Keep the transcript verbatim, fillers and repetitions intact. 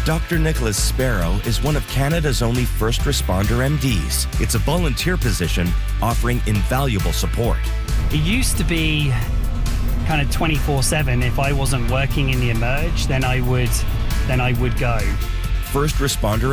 Doctor Nicholas Sparrow is one of Canada's only first responder M Ds. It's a volunteer position offering invaluable support. It used to be kind of twenty-four seven. If I wasn't working in the emerge, then I would, then I would go. First responder